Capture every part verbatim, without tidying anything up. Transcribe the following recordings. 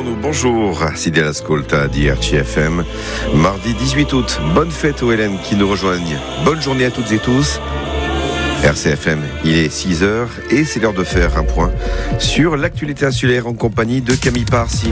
avant nous, bonjour, Sidi Ascolta di R C F M. Mardi dix-huit août, bonne fête aux Hélènes qui nous rejoignent. Bonne journée à toutes et tous. R C F M, il est six heures et c'est l'heure de faire un point sur l'actualité insulaire en compagnie de Camille Parsi.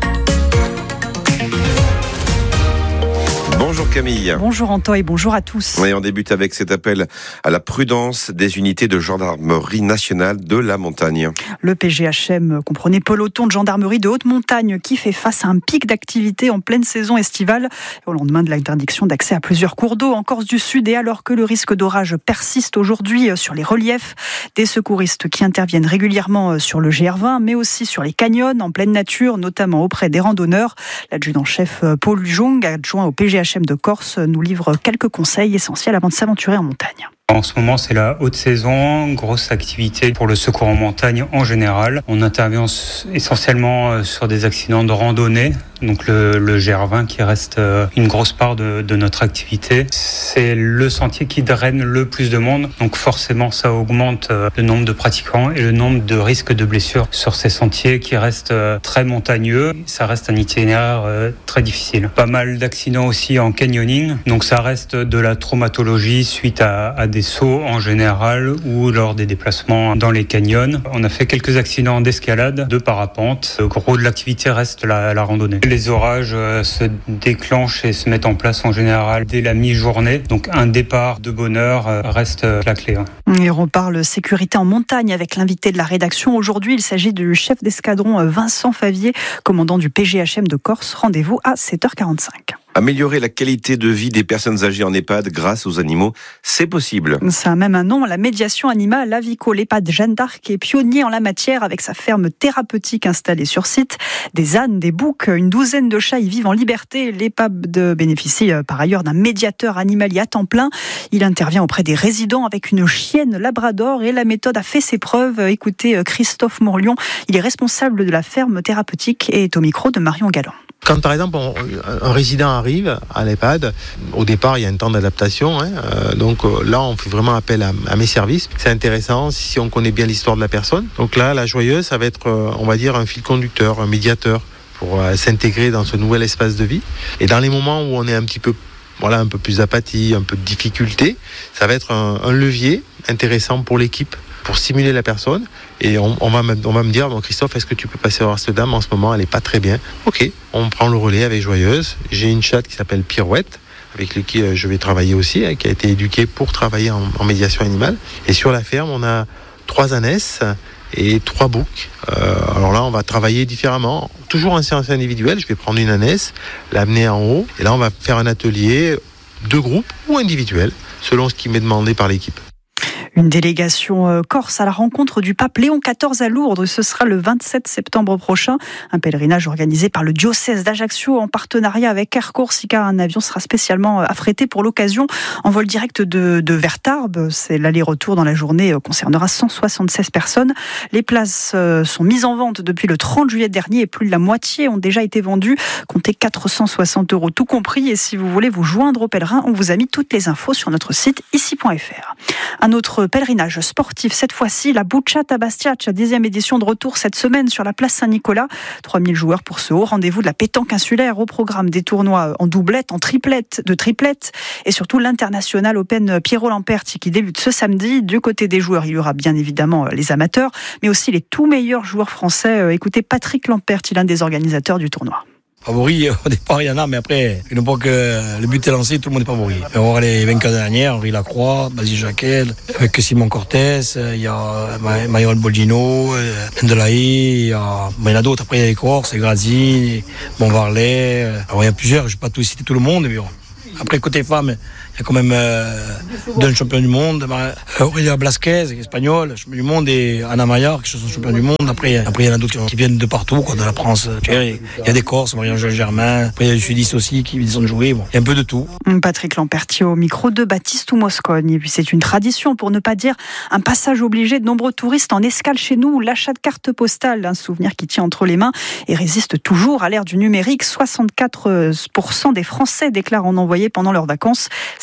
Bonjour Camille. Bonjour Antoine et bonjour à tous. Et on débute avec cet appel à la prudence des unités de gendarmerie nationale de la montagne. Le P G H M comprenait peloton de gendarmerie de haute montagne qui fait face à un pic d'activité en pleine saison estivale au lendemain de l'interdiction d'accès à plusieurs cours d'eau en Corse du Sud et alors que le risque d'orage persiste aujourd'hui sur les reliefs. Des secouristes qui interviennent régulièrement sur le G R vingt mais aussi sur les canyons en pleine nature, notamment auprès des randonneurs. L'adjudant-chef Paul Jong, adjoint au P G H M de Corse, nous livre quelques conseils essentiels avant de s'aventurer en montagne. En ce moment, c'est la haute saison, grosse activité pour le secours en montagne en général. On intervient essentiellement sur des accidents de randonnée, donc le, le G R vingt qui reste une grosse part de, de notre activité. C'est le sentier qui draine le plus de monde, donc forcément ça augmente le nombre de pratiquants et le nombre de risques de blessures sur ces sentiers qui restent très montagneux. Ça reste un itinéraire très difficile. Pas mal d'accidents aussi en canyoning, donc ça reste de la traumatologie suite à, à des sauts en général ou lors des déplacements dans les canyons. On a fait quelques accidents d'escalade, de parapente. Le gros de l'activité reste la, la randonnée. Les orages euh, se déclenchent et se mettent en place en général dès la mi-journée. Donc un départ de bonne heure euh, reste euh, la clé. Hein. Et on parle sécurité en montagne avec l'invité de la rédaction. Aujourd'hui, il s'agit du chef d'escadron Vincent Favier, commandant du P G H M de Corse. Rendez-vous à sept heures quarante-cinq. Améliorer la qualité de vie des personnes âgées en EHPAD grâce aux animaux, c'est possible. Ça a même un nom, la médiation animale. Avico, l'EHPAD Jeanne d'Arc est pionnier en la matière avec sa ferme thérapeutique installée sur site. Des ânes, des boucs, une douzaine de chats y vivent en liberté. L'EHPAD bénéficie par ailleurs d'un médiateur animalier à temps plein. Il intervient auprès des résidents avec une chienne labrador et la méthode a fait ses preuves. Écoutez Christophe Morlion, il est responsable de la ferme thérapeutique et est au micro de Marion Galland. Quand par exemple on, un résident arrive à l'EHPAD, au départ il y a un temps d'adaptation, hein, euh, donc euh, là on fait vraiment appel à, à mes services. C'est intéressant si on connaît bien l'histoire de la personne. Donc là la joyeuse ça va être euh, on va dire un fil conducteur, un médiateur pour euh, s'intégrer dans ce nouvel espace de vie. Et dans les moments où on est un petit peu voilà un peu plus d'apathie, un peu de difficulté, ça va être un, un levier intéressant pour l'équipe, pour stimuler la personne. Et on, on, va, me, on va me dire, bon Christophe, est-ce que tu peux passer voir cette dame en ce moment, elle n'est pas très bien. Ok, on prend le relais avec Joyeuse. J'ai une chatte qui s'appelle Pirouette, avec laquelle je vais travailler aussi, hein, qui a été éduquée pour travailler en, en médiation animale. Et sur la ferme, on a trois ânesses et trois boucs. Euh, alors là, on va travailler différemment. Toujours en séance individuelle, je vais prendre une ânesse, l'amener en haut. Et là, on va faire un atelier de groupe ou individuel, selon ce qui m'est demandé par l'équipe. Une délégation corse à la rencontre du pape Léon quatorze à Lourdes. Ce sera le vingt-sept septembre prochain. Un pèlerinage organisé par le diocèse d'Ajaccio en partenariat avec Air Corsica. Un avion sera spécialement affrété pour l'occasion en vol direct de, de Vertarbes. C'est l'aller-retour dans la journée concernera cent soixante-seize personnes. Les places sont mises en vente depuis le trente juillet dernier et plus de la moitié ont déjà été vendues. Comptez quatre cent soixante euros tout compris. Et si vous voulez vous joindre aux pèlerins, on vous a mis toutes les infos sur notre site ici point f r. Un autre pèlerinage sportif, cette fois-ci la Bouchata Bastiac, dixième édition de retour cette semaine sur la place Saint-Nicolas. trois mille joueurs pour ce haut rendez-vous de la pétanque insulaire, au programme des tournois en doublette, en triplette, de triplette et surtout l'international Open Piero Lamperti qui débute ce samedi. Du côté des joueurs, il y aura bien évidemment les amateurs, mais aussi les tout meilleurs joueurs français. Écoutez Patrick Lamperti, l'un des organisateurs du tournoi. Favori, au départ, il y en a, mais après, une fois que le but est lancé, tout le monde est favori. On va voir les vainqueurs de dernière, Henri Lacroix, Basile Jacquel, avec Simon Cortés, il y a Manuel Bolgino, Mendelaï, il y a, il y en a d'autres. Après, il y a les Corses, Grazzi, Bonvarlet. Alors, il y a plusieurs, je ne vais pas tous citer tout le monde, mais bon. Après, côté femmes, il y a quand même euh, deux champions du monde, Aurélia Blasquez, espagnole, champion du monde, et Anna Maillard, qui sont champions du monde. Après, après il y en a d'autres qui viennent de partout, quoi, de la France. Il y a des Corses, Marie-Angèle Germain. Après, il y a des Sudistes aussi qui viennent jouer. Bon, il y a un peu de tout. Patrick Lamperti au micro de Baptiste Moscogne. Et puis, c'est une tradition, pour ne pas dire un passage obligé de nombreux touristes en escale chez nous. L'achat de cartes postales, un souvenir qui tient entre les mains et résiste toujours à l'ère du numérique. soixante-quatre pour cent des Français déclarent en envoyer pendant leurs vacances.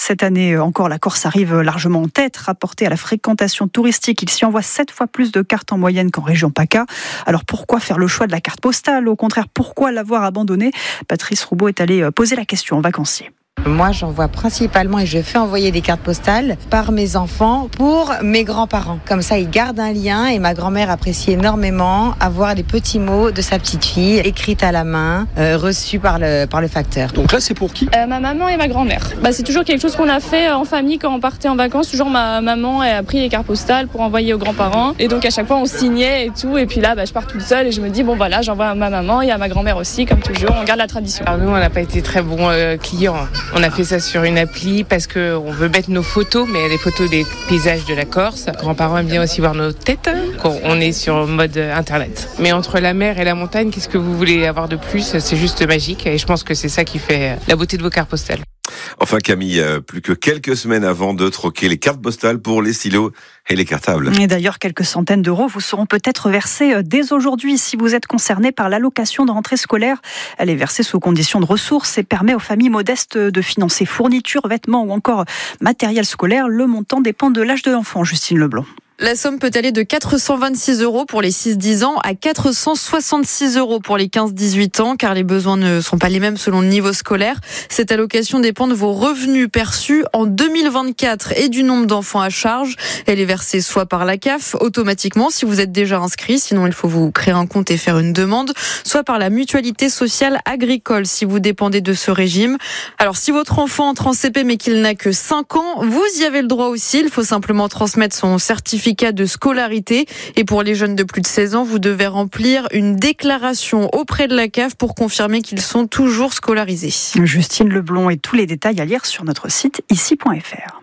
Cette année encore, la Corse arrive largement en tête. Rapporté à la fréquentation touristique, il s'y envoie sept fois plus de cartes en moyenne qu'en région PACA. Alors pourquoi faire le choix de la carte postale ? Au contraire, pourquoi l'avoir abandonnée ? Patrice Roubaud est allé poser la question aux vacanciers. Moi, j'envoie principalement et je fais envoyer des cartes postales par mes enfants pour mes grands-parents. Comme ça, ils gardent un lien et ma grand-mère apprécie énormément avoir les petits mots de sa petite fille écrites à la main, euh, reçus par le, par le facteur. Donc là, c'est pour qui ? euh, Ma maman et ma grand-mère. Bah, c'est toujours quelque chose qu'on a fait en famille quand on partait en vacances. Toujours ma maman a pris les cartes postales pour envoyer aux grands-parents. Et donc à chaque fois, on signait et tout. Et puis là, bah, je pars toute seule et je me dis, bon voilà, j'envoie à ma maman et à ma grand-mère aussi, comme toujours. On garde la tradition. Alors nous, on n'a pas été très bons euh, clients. On a fait ça sur une appli parce qu'on veut mettre nos photos, mais les photos des paysages de la Corse. Les grands-parents aiment bien aussi voir nos têtes quand on est sur mode internet. Mais entre la mer et la montagne, qu'est-ce que vous voulez avoir de plus ? C'est juste magique et je pense que c'est ça qui fait la beauté de vos cartes postales. Enfin Camille, plus que quelques semaines avant de troquer les cartes postales pour les stylos et les cartables. Et d'ailleurs, quelques centaines d'euros vous seront peut-être versés dès aujourd'hui si vous êtes concerné par l'allocation de rentrée scolaire. Elle est versée sous condition de ressources et permet aux familles modestes de financer fournitures, vêtements ou encore matériel scolaire. Le montant dépend de l'âge de l'enfant, Justine Leblond. La somme peut aller de quatre cent vingt-six euros pour les six dix ans à quatre cent soixante-six euros pour les quinze dix-huit ans, car les besoins ne sont pas les mêmes selon le niveau scolaire. Cette allocation dépend de vos revenus perçus en deux mille vingt-quatre et du nombre d'enfants à charge. Elle est versée soit par la C A F automatiquement si vous êtes déjà inscrit, sinon il faut vous créer un compte et faire une demande, soit par la mutualité sociale agricole si vous dépendez de ce régime. Alors si votre enfant entre en C P mais qu'il n'a que cinq ans, vous y avez le droit aussi. Il faut simplement transmettre son certificat de scolarité. Et pour les jeunes de plus de seize ans, vous devez remplir une déclaration auprès de la C A F pour confirmer qu'ils sont toujours scolarisés. Justine Leblond et tous les détails à lire sur notre site ici point f r.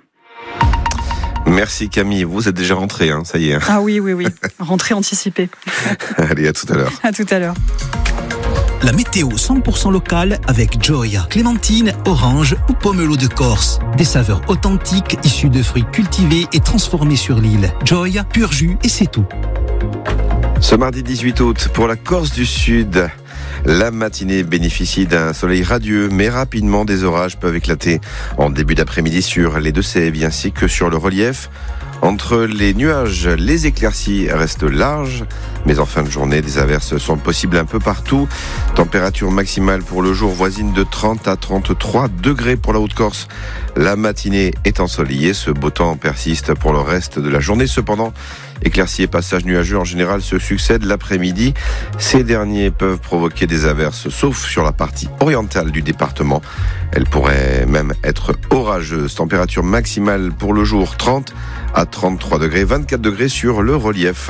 Merci Camille, vous êtes déjà rentrée, hein, ça y est. Ah oui, oui, oui, rentrée anticipée. Allez, à tout à l'heure. À tout à l'heure. La météo cent pour cent locale avec Joy. Clémentine, orange ou pomelo de Corse. Des saveurs authentiques issues de fruits cultivés et transformés sur l'île. Joy, pur jus et c'est tout. Ce mardi dix-huit août, pour la Corse du Sud, la matinée bénéficie d'un soleil radieux, mais rapidement des orages peuvent éclater en début d'après-midi sur les Deux-Sèvres ainsi que sur le relief. Entre les nuages, les éclaircies restent larges, mais en fin de journée, des averses sont possibles un peu partout. Température maximale pour le jour voisine de trente à trente-trois degrés pour la Haute-Corse. La matinée est ensoleillée, ce beau temps persiste pour le reste de la journée. Cependant, éclaircies et passages nuageux en général se succèdent l'après-midi. Ces derniers peuvent provoquer des averses, sauf sur la partie orientale du département. Elles pourraient même être orageuses. Température maximale pour le jour trente à trente-trois degrés, vingt-quatre degrés sur le relief.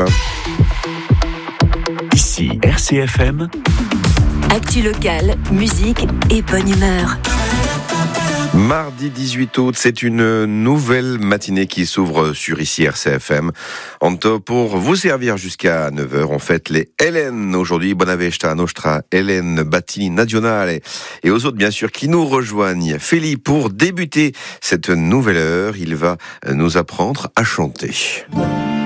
Ici R C F M. Actu locale, musique et bonne humeur. Mardi dix-huit août, c'est une nouvelle matinée qui s'ouvre sur ici R C F M. En top pour vous servir jusqu'à neuf heures, on fête les Hélène aujourd'hui. Bonavesta a nostra Hélène Battini Nazionale. Et aux autres, bien sûr, qui nous rejoignent. Feli, pour débuter cette nouvelle heure, il va nous apprendre à chanter.